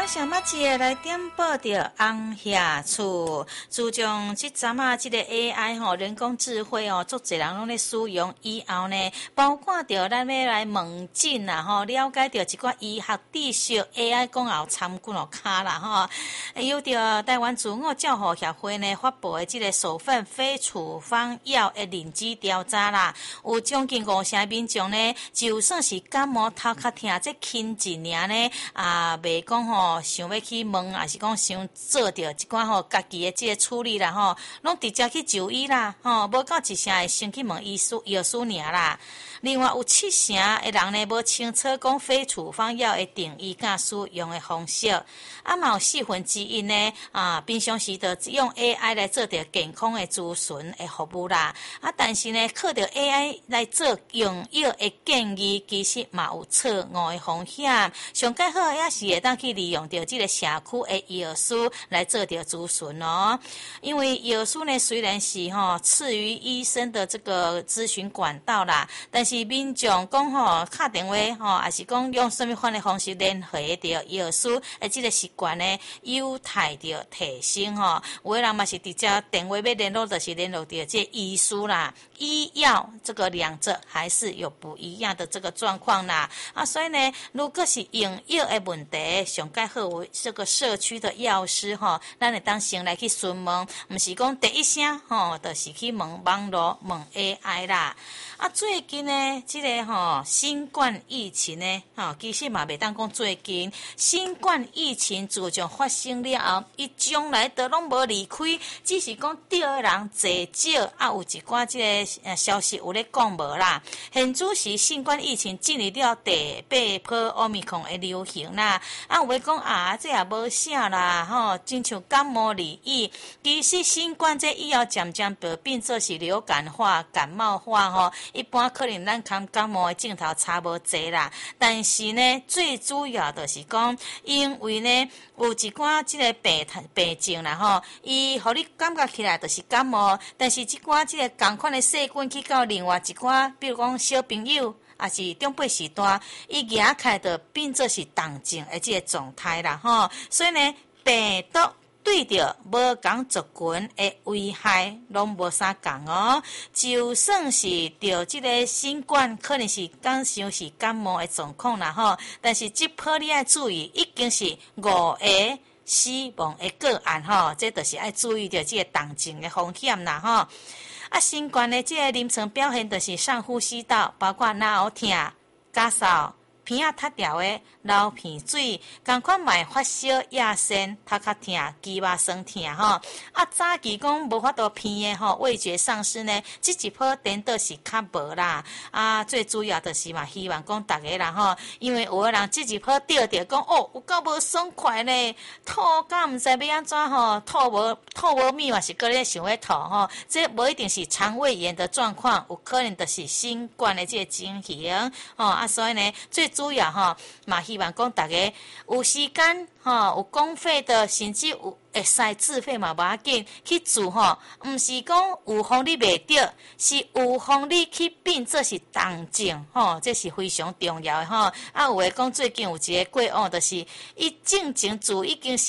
咱上马节来点报着红下厝，自从即阵啊，即个 AI 人工智慧足侪人拢咧使用以后呢，包括着咱要来问诊啦了解着一寡医学知识 ，AI 讲也有参几落卡啦有着台湾自我照护协会呢发布的即个首份非处方药的认知调查啦，有将近50%民众呢，就算是感冒头壳痛，这轻一尔呢袂讲想要去问，还是讲想做着一寡家己的即个处理啦拢直接去就医啦无到一成会先去问医师药师尔啦。另外有70%的人呢，无清楚讲非处方药的定义甲使用的方式，嘛有1/4呢平常时就用 AI 来做着健康的咨询的服务啦。但是呢，靠着 AI 来做用药的建议，其实嘛有错误的风险。上介好也是会当去利用着这个社区的药师来做着咨询因为药师呢虽然是次于医生的这个咨询管道啦，但是民众讲打电话还是讲用什么款的方式联系着药师的这个习惯呢，有待着提升有的人嘛是直接电话要联络，就是联络着这医师啦。医药这个两者还是有不一样的这个状况啦所以呢，如果是用药的问题，上介好为这个社区的药师咱会当先来去询问，不是讲第一声就是去问网络问 AI 啦。最近呢，这个新冠疫情呢其实嘛袂当讲最近，新冠疫情自从发生了后，伊将来都拢无离开，只是讲得的人济少有一寡这个消息有咧讲无啦。现主是新冠疫情进入了第8波奥密克戎的流行啦，有诶讲这也无啥啦亲像感冒而已。其实新冠这以后渐渐就变做是流感化、感冒化一般可能咱感冒的镜头差无济啦，但是呢，最主要就是讲，因为呢有一寡这个病症啦伊互你感觉起来就是感冒，但是这寡这个同款的细菌去到另外一寡，比如讲小朋友也是中辈时代，伊压开就变做是重症的这个状态啦所以呢，病毒对着无共族群的危害拢无啥共就算是着这个新冠，可能是刚像是感冒的状况啦但是这波你要注意，已经是5个死亡的个案这就是要注意着这个重症的风险啦新冠的这个临床表现就是上呼吸道，包括脑痛、咳嗽、鼻塌掉的、流鼻水，同款嘛会发烧、夜眩、头壳痛、肌肉酸痛早期讲无法度鼻的味觉丧失呢，这一波颠倒是较无啦最主要就是嘛，希望讲大家啦因为有的人这一波得着讲有够无爽快呢，吐甲毋知要安怎吐无米，还是搁咧想要吐这无一定是肠胃炎的状况，有可能就是新冠的这个情形所以呢，最主要嘛希望讲大家有时间有公费的，甚至有会使自费嘛无要紧去做毋是讲有防你袂着，是有防你去变做是重症这是非常重要的有诶讲最近有一个个案，就是伊正前做已经是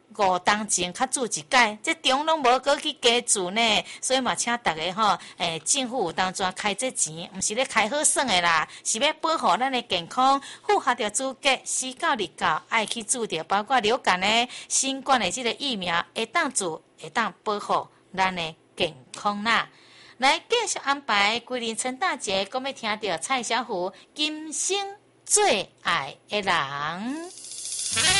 5当前较做一届，这中拢无搁去加做呢，所以嘛，请大家政府有当作开这钱，毋是咧开好耍的啦，是要保护咱的健康，符合着资格4到6到爱去做着，包括流感的、新冠的这个疫苗，会当做会当保护咱的健康啦。来继续安排规日陈大姐，讲要听到蔡小虎今生最爱的人。